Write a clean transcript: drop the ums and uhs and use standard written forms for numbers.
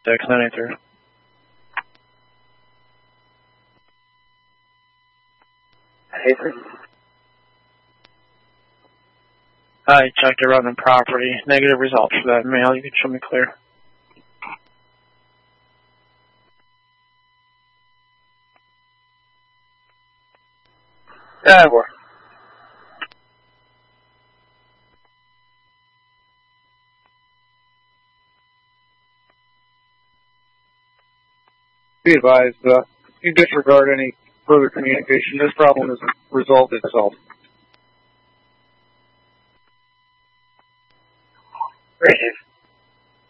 X983. Hey, sir. I checked around the property. Negative results for that mail. You can show me clear. Yeah, we're. Be advised, you disregard any further communication. This problem has resolved itself. Great.